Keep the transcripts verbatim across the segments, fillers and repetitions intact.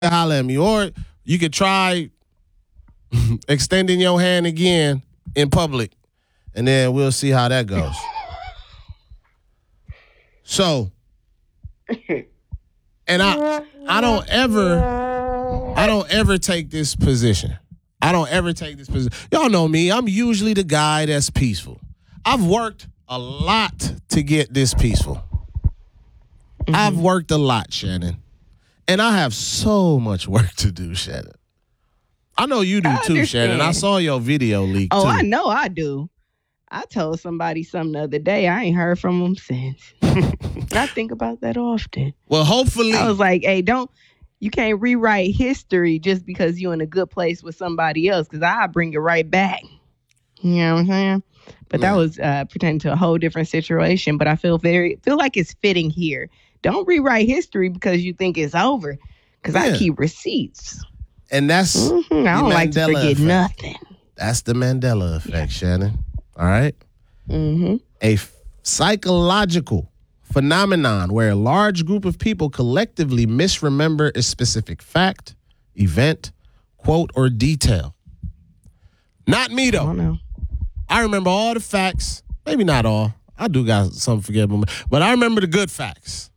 holler at me. Or you could try extending your hand again in public, and then we'll see how that goes. So, and I I don't ever I don't ever take this position. I don't ever take this position. Y'all know me. I'm usually the guy that's peaceful. I've worked a lot to get this peaceful. Mm-hmm. I've worked a lot, Shannon. And I have so much work to do, Shannon. I know you do I too, understand. Shannon. I saw your video leak Oh, too. I know I do. I told somebody something the other day. I ain't heard from them since. I think about that often. Well, hopefully. I was like, hey, don't, you can't rewrite history just because you're in a good place with somebody else, because I bring it right back. You know what I'm saying? But Man. that was uh, pertaining to a whole different situation. But I feel very, feel like it's fitting here. Don't rewrite history because you think it's over, because Yeah. I keep receipts. And that's Mm-hmm. I don't the like to Mandela forget effect. nothing. That's the Mandela effect, yeah. Shannon. All right? Mm-hmm. A f- psychological phenomenon where a large group of people collectively misremember a specific fact, event, quote, or detail. Not me, I though. don't know. I remember all the facts. Maybe not all. I do got some forgettable, but I remember the good facts.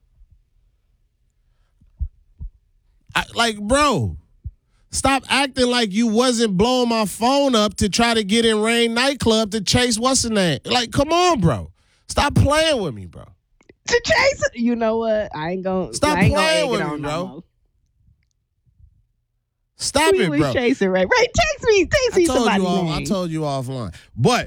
I, like, bro, stop acting like you wasn't blowing my phone up to try to get in Rain nightclub to chase what's the name. Like, come on, bro. Stop playing with me, bro. To chase it. You know what? I ain't gonna Stop I ain't gonna playing egg with it me, on bro. no more. Stop We it, was bro. chasing Ray. Ray, text me. Text I me told you somebody's off, name. I told you offline. But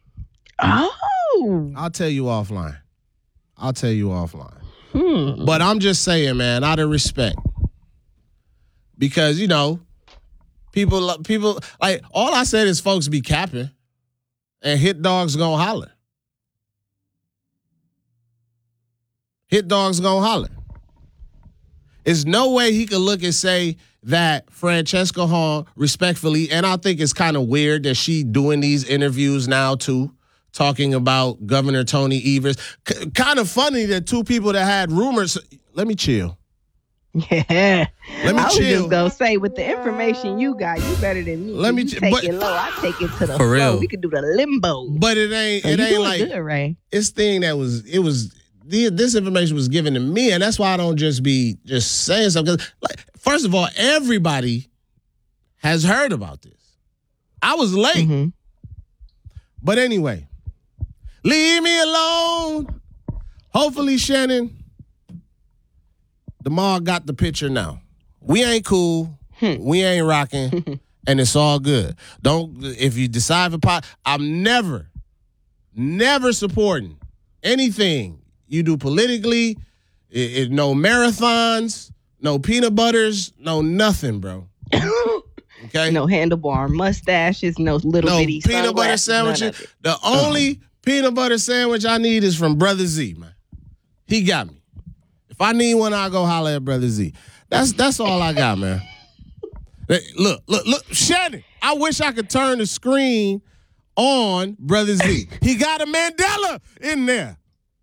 Oh. I'll tell you offline. I'll tell you offline. Hmm. But I'm just saying, man, out of respect. Because, you know, people, people like, all I said is folks be capping and Hit Dog's gonna holler. Hit Dog's gonna holler. There's no way he could look and say that Francesca Hall, respectfully, and I think it's kind of weird that she doing these interviews now too, talking about Governor Tony Evers. C- kind of funny that two people that had rumors. Let me chill. Yeah. Let me I was chill. just gonna say, with the information you got, you better than me. Let me you ch- take but- it low. I take it to the For floor. real. We could do the limbo. But it ain't. So it you ain't doing like good, Ray. this thing that was. It was. the- This information was given to me, and that's why I don't just be just saying something. 'Cause, like, first of all, everybody has heard about this. I was late, Mm-hmm. but anyway, leave me alone. Hopefully, Shannon, DeMar got the picture now. We ain't cool. Hmm. We ain't rocking, and it's all good. Don't if you decide for pot. I'm never, never supporting anything you do politically. It, it, no marathons, no peanut butters, no nothing, bro. Okay, No handlebar mustaches, no little no bitty peanut butter sunglasses, none sandwiches. of it. The only peanut butter sandwich I need is from Brother Z, man. He got me. If I need one, I'll go holler at Brother Z. That's that's all I got, man. Hey, Look, look, look, Shannon. I wish I could turn the screen on Brother Z. He got a Mandela in there.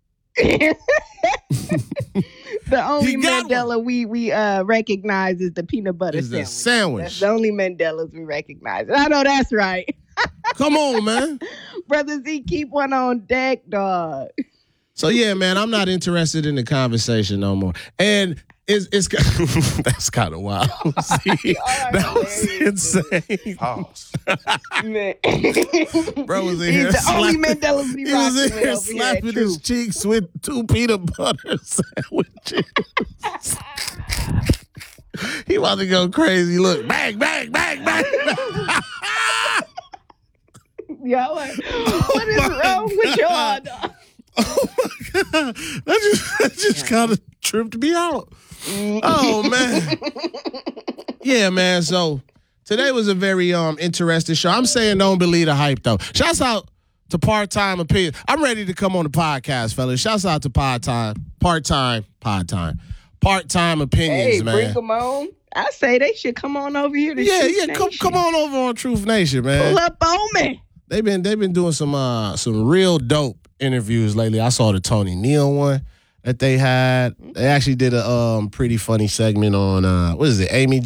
The only He got Mandela we we uh, recognize is the peanut butter It's a sandwich. sandwich. That's the only Mandelas we recognize. And I know that's right. Come on, man. Brother Z, keep one on deck, dog. So yeah, man, I'm not interested in the conversation no more. And it's it's that's kind of wild. See, that was insane. Pause. Man. Bro was in He's here the only slapping- Mandelas we He was in rocking with here over slapping here at his Truth. cheeks with two peanut butter sandwiches. He about to go crazy. Look, bang, bang, bang, bang. Yo, what, what is my wrong with y'all, God. dog? Oh my God. That just, that just kind of tripped me out. Oh, man. Yeah, man. So today was a very um interesting show. I'm saying don't believe the hype, though. Shouts out to Part-Time Opinion. I'm ready to come on the podcast, fellas. Shouts out to Part-Time, Part-Time, Part-Time, Part-Time Opinions, Hey, man. bring them on. I say they should come on over here to Yeah, Truth yeah. Come, Nation. come on over on Truth Nation, man. Pull up on me. They've been they've been doing some uh some real dope interviews lately. I saw the Tony Neal one. that they had. They actually did a um pretty funny segment on uh what is it, Amy